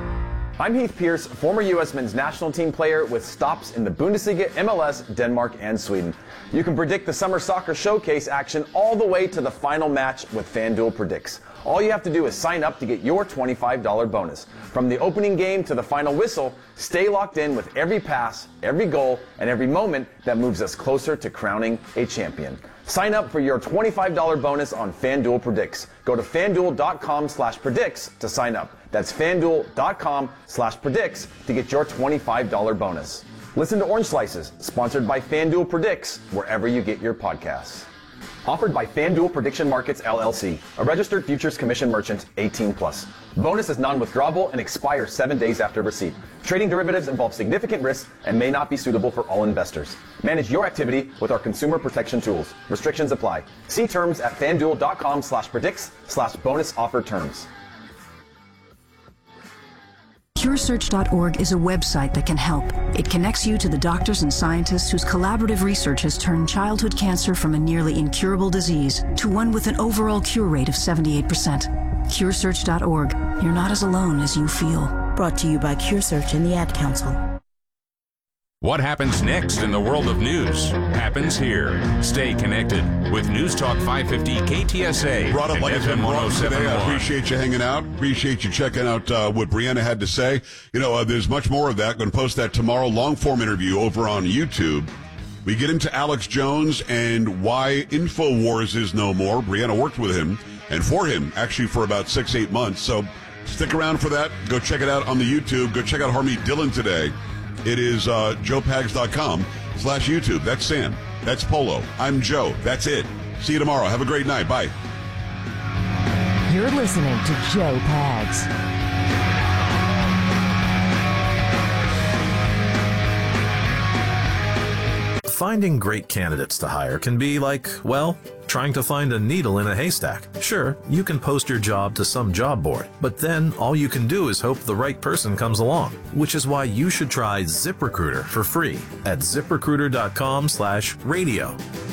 I'm Heath Pierce, former U S men's national team player with stops in the Bundesliga, M L S, Denmark, and Sweden. You can predict the Summer Soccer Showcase action all the way to the final match with FanDuel Predicts. All you have to do is sign up to get your twenty-five dollars bonus. From the opening game to the final whistle, stay locked in with every pass, every goal, and every moment that moves us closer to crowning a champion. Sign up for your twenty-five dollars bonus on FanDuel Predicts. Go to fanduel dot com slash predicts to sign up. That's fanduel dot com slash predicts to get your twenty-five dollars bonus. Listen to Orange Slices, sponsored by FanDuel Predicts, wherever you get your podcasts. Offered by FanDuel Prediction Markets, L L C, a registered futures commission merchant, eighteen plus. Bonus is non-withdrawable and expires seven days after receipt. Trading derivatives involves significant risk and may not be suitable for all investors. Manage your activity with our consumer protection tools. Restrictions apply. See terms at fanduel dot com slash predicts slash bonus offer terms. Cure Search dot org is a website that can help. It connects you to the doctors and scientists whose collaborative research has turned childhood cancer from a nearly incurable disease to one with an overall cure rate of seventy-eight percent. Cure Search dot org. You're not as alone as you feel. Brought to you by CureSearch and the Ad Council. What happens next in the world of news happens here. Stay connected with News Talk five fifty K T S A. Brought up like it's been brought up today. I one. appreciate you hanging out. Appreciate you checking out uh, what Brianna had to say. You know, uh, there's much more of that. Going to post that tomorrow. Long form interview over on YouTube. We get into Alex Jones and why InfoWars is no more. Brianna worked with him and for him actually for about six, eight months. So stick around for that. Go check it out on the YouTube. Go check out Harmeet Dillon today. It is uh, joe pags dot com slash YouTube. That's Sam. That's Polo. I'm Joe. That's it. See you tomorrow. Have a great night. Bye. You're listening to Joe Pags. Finding great candidates to hire can be like, well, trying to find a needle in a haystack. Sure, you can post your job to some job board, but then all you can do is hope the right person comes along, which is why you should try ZipRecruiter for free at zip recruiter dot com slash radio.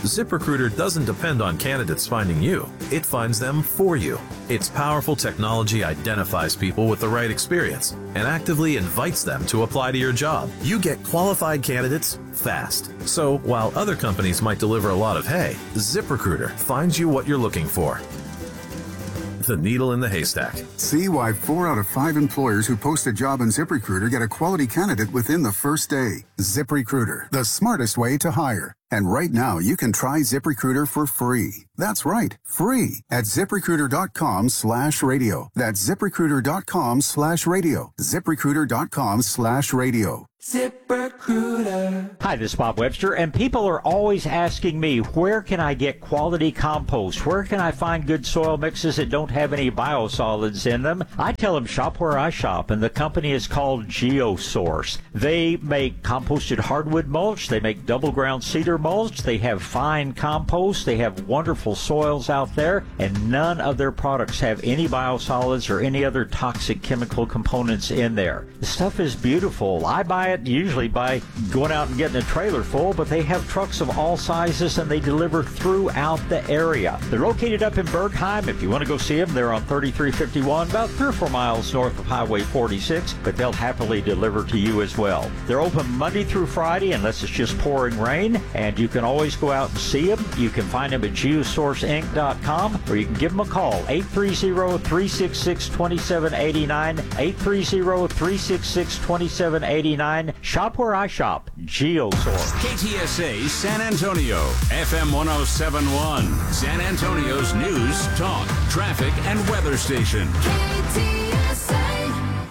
ZipRecruiter doesn't depend on candidates finding you. It finds them for you. Its powerful technology identifies people with the right experience and actively invites them to apply to your job. You get qualified candidates fast. So while other companies might deliver a lot of hay, ZipRecruiter finds you what you're looking for. The needle in the haystack. See why four out of five employers who post a job on ZipRecruiter get a quality candidate within the first day. ZipRecruiter, the smartest way to hire. And right now, you can try ZipRecruiter for free. That's right, free at ZipRecruiter.com slash radio. That's ZipRecruiter.com slash radio. ZipRecruiter.com slash radio. ZipRecruiter. Hi, this is Bob Webster, and people are always asking me, where can I get quality compost? Where can I find good soil mixes that don't have any biosolids in them? I tell them, shop where I shop, and the company is called GeoSource. They make composted hardwood mulch. They make double ground cedar mulch. They have fine compost. They have wonderful soils out there, and none of their products have any biosolids or any other toxic chemical components in there. The stuff is beautiful. I buy it usually by going out and getting a trailer full, but they have trucks of all sizes and they deliver throughout the area. They're located up in Bergheim. If you want to go see them, they're on thirty-three fifty-one, about three or four miles north of Highway forty-six, but they'll happily deliver to you as well. They're open Monday through Friday unless it's just pouring rain, and you can always go out and see them. You can find them at geosource inc dot com, or you can give them a call, eight three zero, three six six, two seven eight nine, eight three zero, three six six, two seven eight nine. Shop where I shop, GeoSource. K T S A San Antonio, F M one oh seven point one, San Antonio's news, talk, traffic, and weather station. K T S A.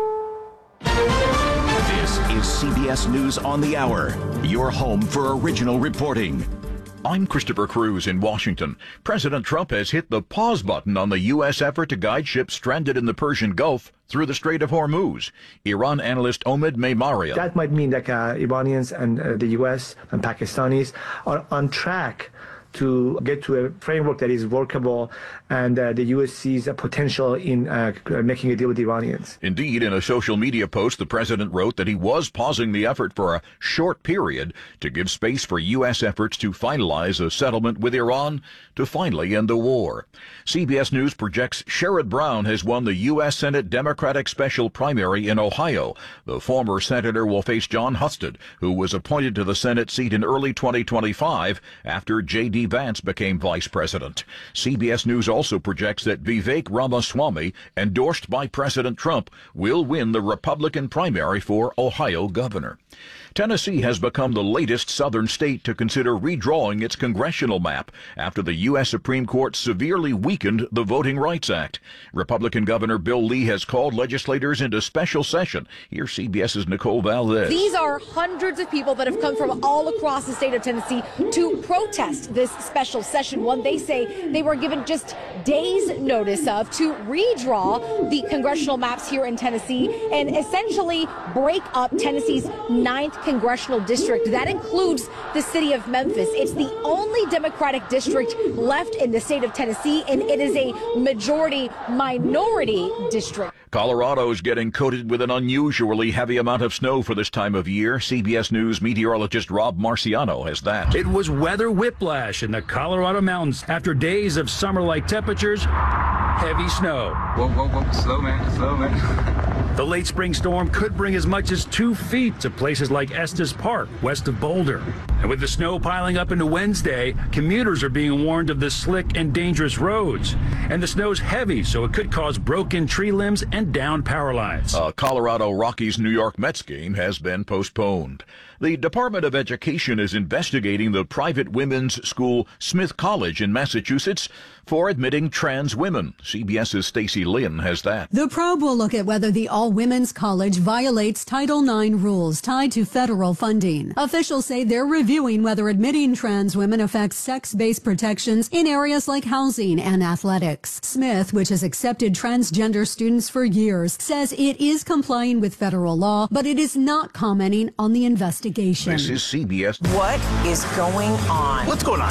This is C B S News on the Hour, your home for original reporting. I'm Christopher Cruz in Washington. President Trump has hit the pause button on the U S effort to guide ships stranded in the Persian Gulf through the Strait of Hormuz. Iran analyst Omid Memarian. That might mean that uh, Iranians and uh, the U S and Pakistanis are on track to get to a framework that is workable, and uh, the U S sees a potential in uh, making a deal with the Iranians. Indeed, in a social media post, the president wrote that he was pausing the effort for a short period to give space for U S efforts to finalize a settlement with Iran to finally end the war. C B S News projects Sherrod Brown has won the U S Senate Democratic Special Primary in Ohio. The former senator will face John Husted, who was appointed to the Senate seat in early twenty twenty-five after J D Vance became vice president. C B S News also projects that Vivek Ramaswamy, endorsed by President Trump, will win the Republican primary for Ohio governor. Tennessee has become the latest southern state to consider redrawing its congressional map after the U S Supreme Court severely weakened the Voting Rights Act. Republican Governor Bill Lee has called legislators into special session. Here's CBS's Nicole Valdez. These are hundreds of people that have come from all across the state of Tennessee to protest this special session, one they say they were given just days' notice of, to redraw the congressional maps here in Tennessee and essentially break up Tennessee's ninth congressional district. That includes the city of Memphis. It's the only Democratic district left in the state of Tennessee, and it is a majority minority district. Colorado is getting coated with an unusually heavy amount of snow for this time of year. C B S News meteorologist Rob Marciano has that. It was weather whiplash in the Colorado mountains after days of summer-like temperatures, heavy snow. Whoa, whoa, whoa, slow man, slow man. The late spring storm could bring as much as two feet to places like Estes Park, west of Boulder. And with the snow piling up into Wednesday, commuters are being warned of the slick and dangerous roads. And the snow's heavy, so it could cause broken tree limbs and down power lines. A Colorado Rockies-New York Mets game has been postponed. The Department of Education is investigating the private women's school Smith College in Massachusetts for admitting trans women. CBS's Stacey Lynn has that. The probe will look at whether the all-women's college violates Title nine rules tied to federal funding. Officials say they're reviewing whether admitting trans women affects sex-based protections in areas like housing and athletics. Smith, which has accepted transgender students for years, says it is complying with federal law, but it is not commenting on the investigation. This is C B S. What is going on? What's going on?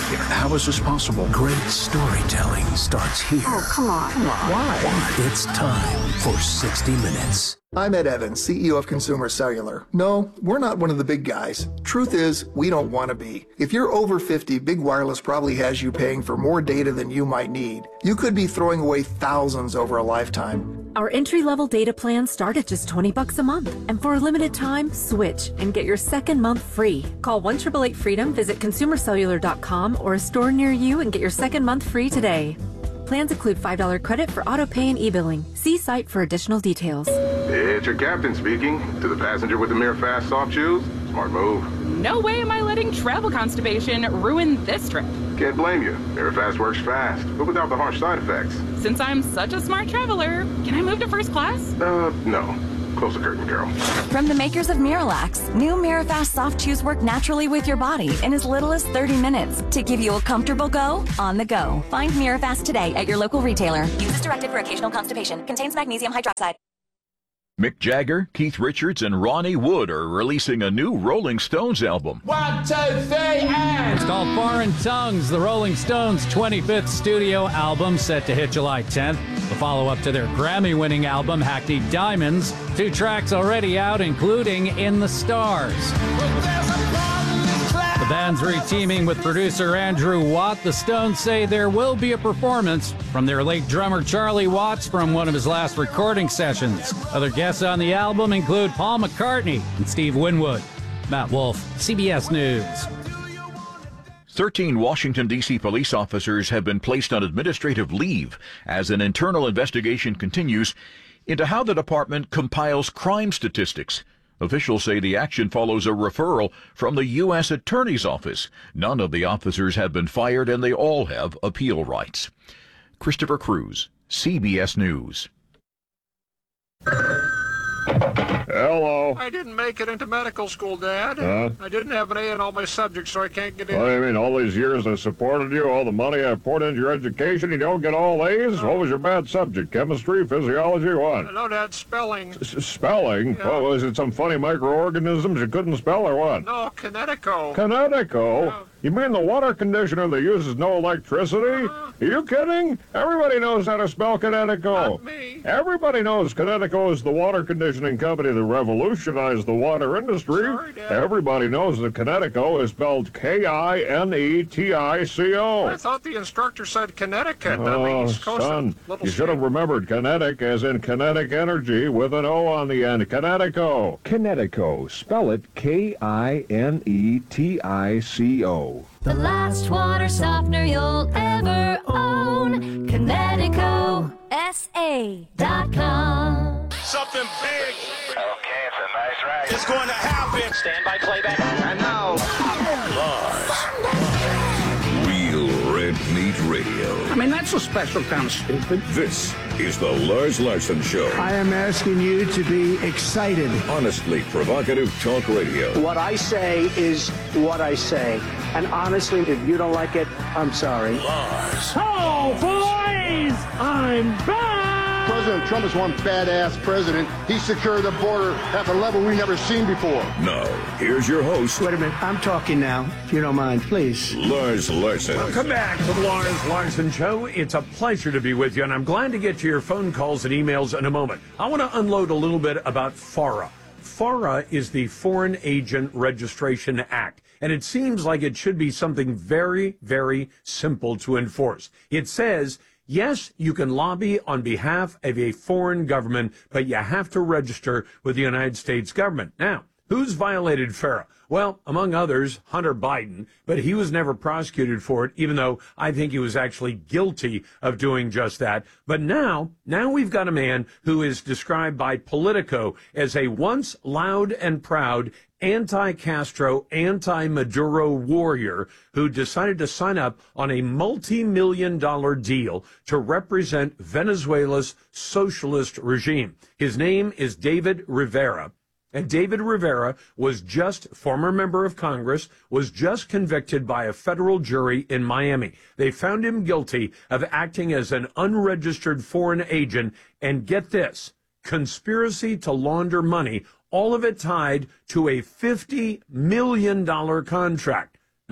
got here? How is this possible? Great storytelling starts here. Oh, come on. Come on. Why? It's time for sixty minutes. I'm Ed Evans, C E O of Consumer Cellular. No, we're not one of the big guys. Truth is, we don't want to be. If you're over fifty, Big Wireless probably has you paying for more data than you might need. You could be throwing away thousands over a lifetime. Our entry-level data plans start at just twenty bucks a month. And for a limited time, switch and get your second month free. Call one eight eight eight freedom, visit consumer cellular dot com or a store near you and get your second month free today. Plans include five dollars credit for auto pay and e-billing. See site for additional details. It's your captain speaking. To the passenger with the Mirafast soft shoes, smart move. No way am I letting travel constipation ruin this trip. Can't blame you. Mirafast works fast, but without the harsh side effects. Since I'm such a smart traveler, can I move to first class? Uh, no. Close the curtain, girl. From the makers of Miralax, new Mirafast soft chews work naturally with your body in as little as thirty minutes to give you a comfortable go on the go. Find Mirafast today at your local retailer. Use as directed for occasional constipation. Contains magnesium hydroxide. Mick Jagger, Keith Richards, and Ronnie Wood are releasing a new Rolling Stones album. One, two, three, and... It's called Foreign Tongues, the Rolling Stones' twenty-fifth studio album, set to hit July tenth. The follow-up to their Grammy-winning album, Hackneyed Diamonds. Two tracks already out, including In the Stars. The band's re-teaming with producer Andrew Watt. The Stones say there will be a performance from their late drummer Charlie Watts from one of his last recording sessions. Other guests on the album include Paul McCartney and Steve Winwood. Matt Wolf, C B S News. Thirteen Washington, D C police officers have been placed on administrative leave as an internal investigation continues into how the department compiles crime statistics. Officials say the action follows a referral from the U S Attorney's Office. None of the officers have been fired, and they all have appeal rights. Christopher Cruz, C B S News. Hello. I didn't make it into medical school, Dad. Huh? I didn't have an A in all my subjects, so I can't get in. What do you mean, all these years I supported you, all the money I poured into your education, you don't get all A's? What was your bad subject? Chemistry, physiology, what? No, Dad, spelling. S spelling? Yeah. What, was it some funny microorganisms you couldn't spell or what? No, Kinetico. Kinetico? Yeah. You mean the water conditioner that uses no electricity? Uh, Are you kidding? Everybody knows how to spell Kinetico. Not me. Everybody knows Kinetico is the water conditioning company that revolutionized the water industry. Sorry, Dad. Everybody knows that Kinetico is spelled K I N E T I C O. I thought the instructor said Connecticut. Oh, on the East Coast son, little you should have remembered kinetic as in kinetic energy with an O on the end. Kinetico. Kinetico. Spell it K I N E T I C O. The last water softener you'll ever own. Kinetico S A dot com. Something big. Okay, it's a nice ride. It's going to happen. Stand by playback. And now. Live. Real Red Meat Radio. I mean, that's a special kind of stupid. This is the Lars Larson Show. I am asking you to be excited. Honestly provocative talk radio. What I say is what I say. And honestly, if you don't like it, I'm sorry. Lars. Oh, boys! I'm back! President Trump is one badass president. He secured the border at a level we've never seen before. Now, here's your host. Wait a minute. I'm talking now, if you don't mind, please. Lars Larson. Welcome back to the Lars Larson Show. It's a pleasure to be with you, and I'm glad to get to your phone calls and emails in a moment. I want to unload a little bit about FARA. FARA is the Foreign Agent Registration Act, and it seems like it should be something very, very simple to enforce. It says, yes, you can lobby on behalf of a foreign government, but you have to register with the United States government. Now, who's violated FARA? Well, among others, Hunter Biden, but he was never prosecuted for it, even though I think he was actually guilty of doing just that. But now, now we've got a man who is described by Politico as a once loud and proud anti-Castro, anti-Maduro warrior who decided to sign up on a multi-million dollar deal to represent Venezuela's socialist regime. His name is David Rivera. And David Rivera was just, former member of Congress, was just convicted by a federal jury in Miami. They found him guilty of acting as an unregistered foreign agent and, get this, conspiracy to launder money, all of it tied to a fifty million dollar contract.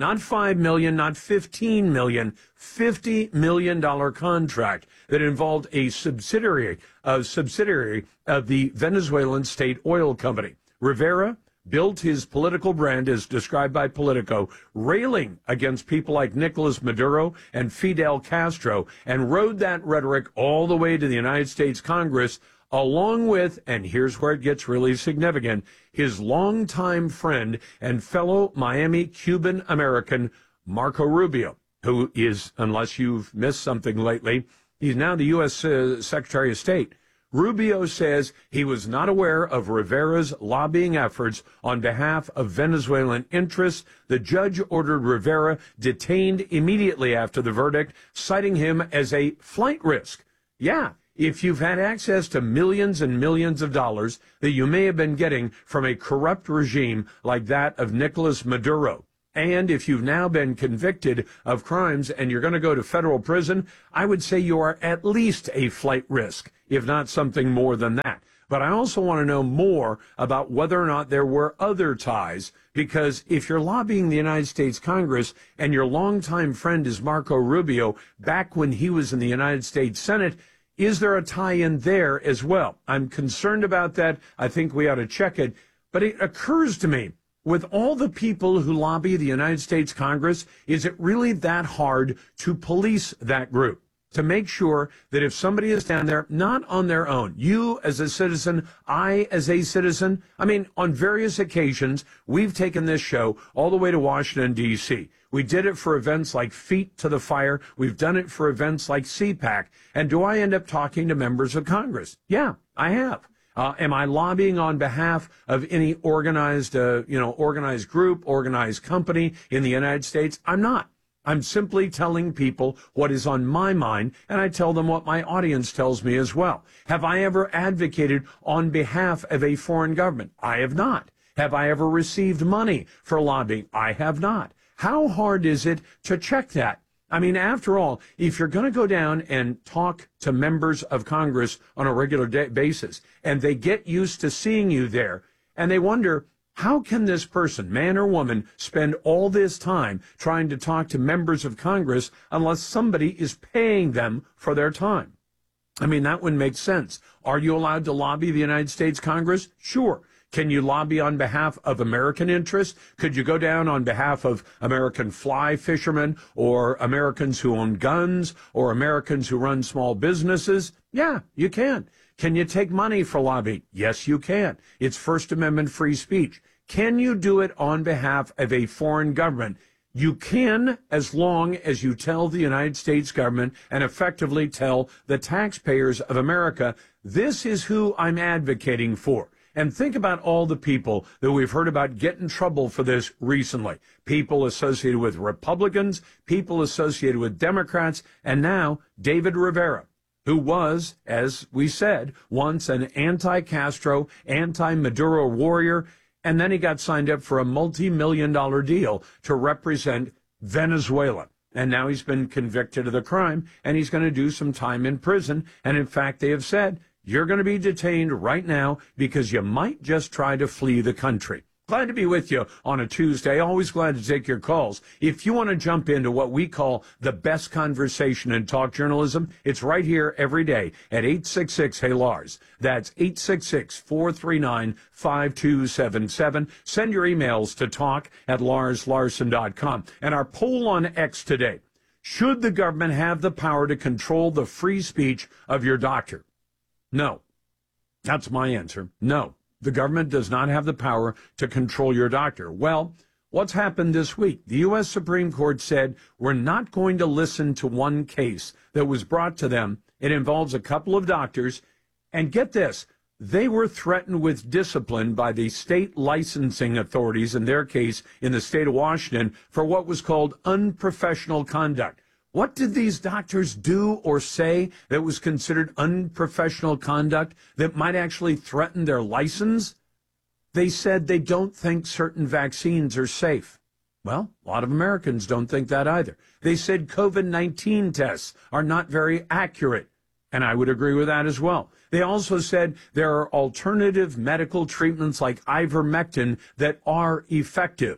Not five million dollars, not fifteen million dollars, fifty million dollars contract that involved a subsidiary, a subsidiary of the Venezuelan state oil company. Rivera built his political brand, as described by Politico, railing against people like Nicolas Maduro and Fidel Castro, and rode that rhetoric all the way to the United States Congress, along with, and here's where it gets really significant, his longtime friend and fellow Miami Cuban American, Marco Rubio, who is, unless you've missed something lately, he's now the U S Uh, Secretary of State. Rubio says he was not aware of Rivera's lobbying efforts on behalf of Venezuelan interests. The judge ordered Rivera detained immediately after the verdict, citing him as a flight risk. Yeah, if you've had access to millions and millions of dollars that you may have been getting from a corrupt regime like that of Nicolas Maduro, and if you've now been convicted of crimes and you're going to go to federal prison, I would say you are at least a flight risk, if not something more than that. But I also want to know more about whether or not there were other ties, because if you're lobbying the United States Congress and your longtime friend is Marco Rubio back when he was in the United States Senate, is there a tie-in there as well? I'm concerned about that. I think we ought to check it. But it occurs to me, with all the people who lobby the United States Congress, is it really that hard to police that group? To make sure that if somebody is down there, not on their own, you as a citizen, I as a citizen, I mean, on various occasions, we've taken this show all the way to Washington, D C We did it for events like Feet to the Fire. We've done it for events like C PAC. And do I end up talking to members of Congress? Yeah, I have. Uh, am I lobbying on behalf of any organized, uh, you know, organized group, organized company in the United States? I'm not. I'm simply telling people what is on my mind, and I tell them what my audience tells me as well. Have I ever advocated on behalf of a foreign government? I have not. Have I ever received money for lobbying? I have not. How hard is it to check that? I mean, after all, if you're going to go down and talk to members of Congress on a regular day basis, and they get used to seeing you there, and they wonder, how can this person, man or woman, spend all this time trying to talk to members of Congress unless somebody is paying them for their time? I mean, that wouldn't make sense. Are you allowed to lobby the United States Congress? Sure. Can you lobby on behalf of American interests? Could you go down on behalf of American fly fishermen or Americans who own guns or Americans who run small businesses? Yeah, you can. Can you take money for lobbying? Yes, you can. It's First Amendment free speech. Can you do it on behalf of a foreign government? You can, as long as you tell the United States government and effectively tell the taxpayers of America, this is who I'm advocating for. And think about all the people that we've heard about get in trouble for this recently. People associated with Republicans, people associated with Democrats, and now David Rivera, who was, as we said, once an anti-Castro, anti-Maduro warrior, and then he got signed up for a multi-million dollar deal to represent Venezuela. And now he's been convicted of the crime, and he's going to do some time in prison. And in fact, they have said, you're going to be detained right now because you might just try to flee the country. Glad to be with you on a Tuesday. Always glad to take your calls. If you want to jump into what we call the best conversation in talk journalism, it's right here every day at eight six six, hey Lars. That's eight six six, four three nine, five two seven seven. Send your emails to talk at lars larson dot com. And our poll on X today, should the government have the power to control the free speech of your doctor? No. That's my answer. No. The government does not have the power to control your doctor. Well, what's happened this week? The U S Supreme Court said we're not going to listen to one case that was brought to them. It involves a couple of doctors. And get this, they were threatened with discipline by the state licensing authorities, in their case, in the state of Washington, for what was called unprofessional conduct. What did these doctors do or say that was considered unprofessional conduct that might actually threaten their license? They said they don't think certain vaccines are safe. Well, a lot of Americans don't think that either. They said COVID nineteen tests are not very accurate, and I would agree with that as well. They also said there are alternative medical treatments like ivermectin that are effective.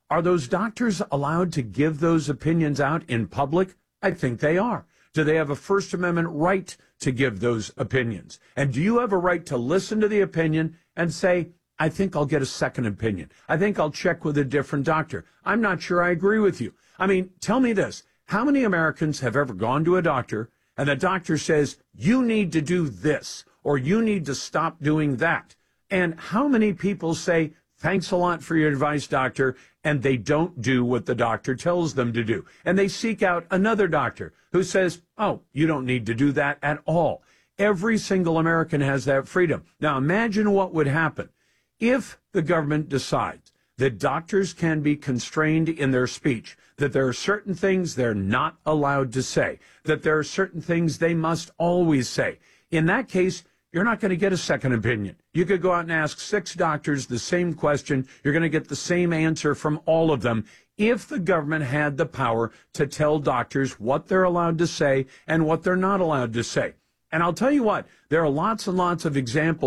Are those doctors allowed to give those opinions out in public? I think they are. Do they have a First Amendment right to give those opinions? And do you have a right to listen to the opinion and say, I think I'll get a second opinion. I think I'll check with a different doctor. I'm not sure I agree with you. I mean, tell me this. How many Americans have ever gone to a doctor and the doctor says, you need to do this or you need to stop doing that? And how many people say, thanks a lot for your advice, doctor, and they don't do what the doctor tells them to do? And they seek out another doctor who says, oh, you don't need to do that at all. Every single American has that freedom. Now, imagine what would happen if the government decides that doctors can be constrained in their speech, that there are certain things they're not allowed to say, that there are certain things they must always say. In that case, you're not going to get a second opinion. You could go out and ask six doctors the same question. You're going to get the same answer from all of them if the government had the power to tell doctors what they're allowed to say and what they're not allowed to say. And I'll tell you what, there are lots and lots of examples